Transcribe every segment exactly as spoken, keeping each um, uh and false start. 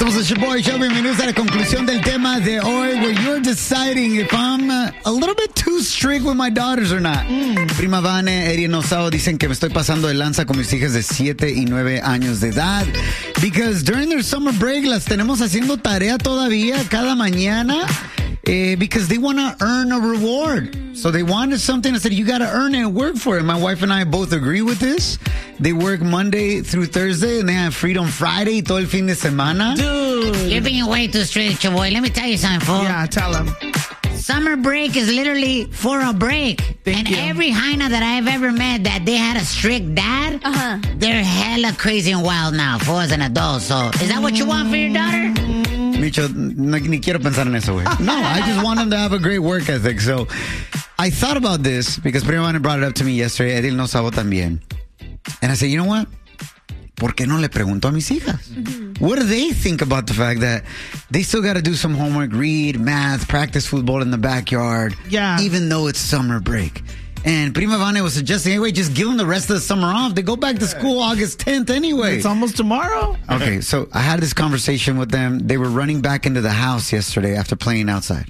Somos el Shaboy Show. Bienvenidos a la conclusión del tema de hoy, where you're deciding if I'm uh, a little bit too strict with my daughters or not. Mm. Prima Vane, Eri Nosao dicen que me estoy pasando de lanza con mis hijas de siete y nueve años de edad. Because during their summer break las tenemos haciendo tarea todavía cada mañana. Uh, because they want to earn a reward. So they wanted something. I said, you got to earn it and work for it. My wife and I both agree with this. They work Monday through Thursday, and they have freedom Friday, todo el fin de semana. Dude. You're being way too strict, boy. Let me tell you something, fool. Yeah, tell them. Summer break is literally for a break. Thank and you. Every hyena that I've ever met that they had a strict dad, uh-huh. they're hella crazy and wild now, fool, as an adult. So is that what you want for your daughter? Micho, no, ni quiero pensar en eso, güey. No, I just want them to have a great work ethic. So I thought about this because Prima Vane brought it up to me yesterday. Edil no sabo también. And I said, you know what? ¿Por qué no le pregunto a mis hijas? Mm-hmm. What do they think about the fact that they still got to do some homework, read, math, practice football in the backyard, yeah. even though it's summer break? And Prima Vane was suggesting, anyway, just give them the rest of the summer off. They go back to school August tenth anyway. It's almost tomorrow. Okay, so I had this conversation with them. They were running back into the house yesterday after playing outside.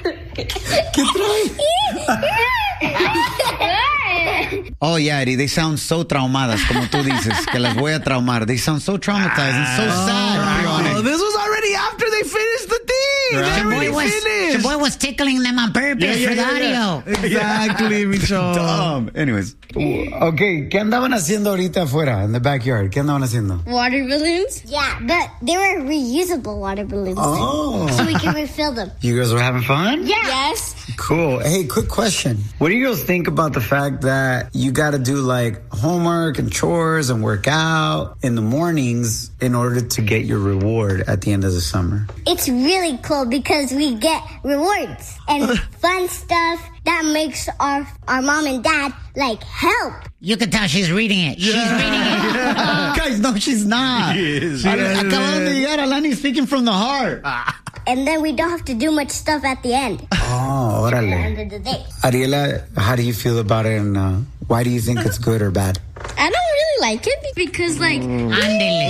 Oh, yeah, Eddie, they sound so traumadas, como tú dices, que las voy a traumar. They sound so traumatized and so sad. Oh, this was already after they finished the thing. Right. They already was, finished. The boy was tickling them on purpose yeah, yeah, for the yeah, audio. Yeah. Exactly, Micho. Dumb. Anyways. Okay, ¿qué andaban haciendo ahorita afuera, in the backyard? ¿Qué andaban haciendo? Water balloons? Yeah, but they were reusable water balloons. Oh. So we can refill them. You girls were having fun? Yeah. Yes. Cool. Hey, quick question. What do you girls think about the fact that you got to do like homework and chores and work out in the mornings in order to get your reward at the end of the summer? It's really cool because we get rewards and fun stuff that makes our our mom and dad like help. You can tell she's reading it. Yeah. She's reading it. Guys, no, she's not. She is. Acaban de llegar, Alani speaking from the heart. And then we don't have to do much stuff at the end. Oh, órale. At the end of the day. Ariela, how do you feel about it, and uh, why do you think it's good or bad? I don't really like it because, like... Ándele.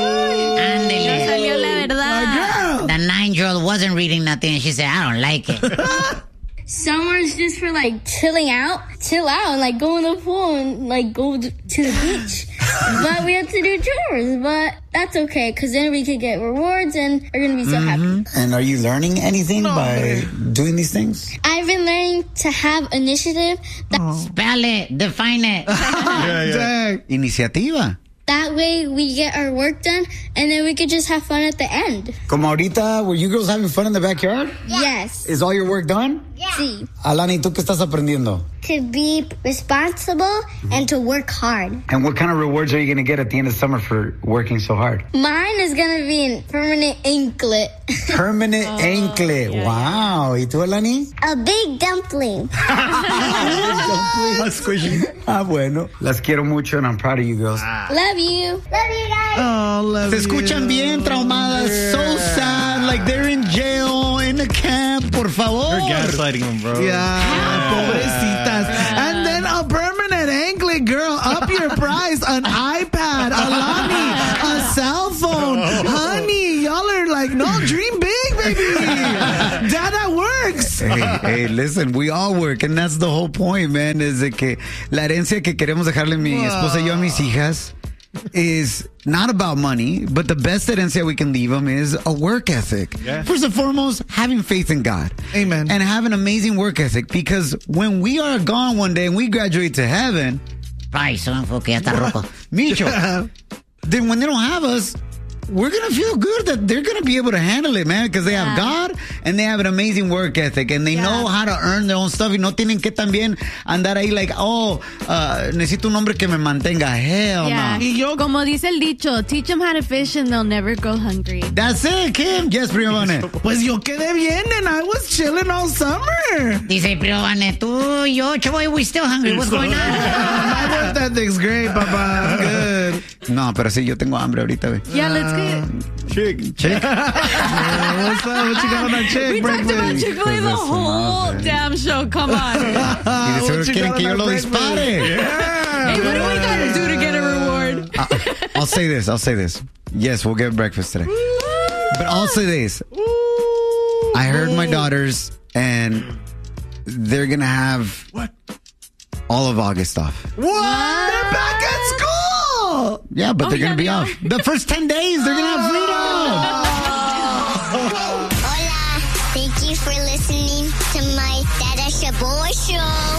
Ándele. Salió la verdad. The nine-year-old wasn't reading nothing, and she said, I don't like it. Summer's just for, like, chilling out. Chill out and, like, go in the pool and, like, go to the beach. But we have to do chores. But that's okay, because then we could get rewards and we're going to be so mm-hmm. happy. And are you learning anything oh, by man. doing these things? I've been learning to have initiative. That- oh. Spell it. Define it. yeah, yeah. Iniciativa. That way we get our work done and then we could just have fun at the end. Como ahorita, were you girls having fun in the backyard? Yeah. Yes. Is all your work done? Yeah. Sí. Alani, ¿tú qué estás aprendiendo? To be responsible mm-hmm. and to work hard. And what kind of rewards are you going to get at the end of summer for working so hard? Mine is going to be a permanent anklet. Permanent oh, anklet. Yeah, wow. Yeah. ¿Y tú, Alani? A big dumpling. dumpling. Squishy. Ah, bueno. Las quiero mucho and I'm proud of you girls. Love you. Love you guys. Oh, love Se you. escuchan bien traumadas. Yeah. So sad. Like they're in jail, in a camp. Por favor. You're gaslighting them, bro. Yeah. yeah. Pobrecitas. Yeah. And then a permanent anklet, girl. Up your price. An iPad. Alani. A cell phone. Oh. Honey. Y'all are like, no, dream big, baby. Dada works. Hey, hey, listen, we all work, and that's the whole point, man, is de que la herencia que queremos dejarle mi esposa y yo a mis hijas is not about money, but the best herencia we can leave them is a work ethic. Yeah. First and foremost, having faith in God. Amen. And have an amazing work ethic, because when we are gone one day and we graduate to heaven, ay, so enfoque, ya está rojo. Micho, then when they don't have us, we're going to feel good that they're going to be able to handle it, man, because they yeah. have God and they have an amazing work ethic and they yeah. know how to earn their own stuff y no tienen que también andar ahí like, oh, uh, necesito un hombre que me mantenga. Hell yeah. no. Y yo, como dice el dicho, teach them how to fish and they'll never go hungry. That's it, Kim. Yes, Prima Vane. Pues yo quedé bien and I was chilling all summer. Dice Prima Vane, tú, yo, Chavoy, we still hungry. What's going on? My work ethic's great, papa. Good. No, pero sí, yo tengo hambre ahorita, güey. Yeah, let's get Chick. Chick. yeah, what's up? What you got on that chick? We break talked about Chick-fil-A the whole damn show. Come on. Y de seguro quieren que yo lo dispare. Yeah. Hey, what do we gotta do to get a reward? uh, I'll say this. I'll say this. Yes, we'll get breakfast today. But I'll say this. I heard my daughters, and they're going to have What? all of August off. What? They're back at school. Yeah, but Oh, they're going yeah, to be they off. are. The first ten days, they're going to have freedom. Hola, thank you for listening to my Dada Shaboy Show.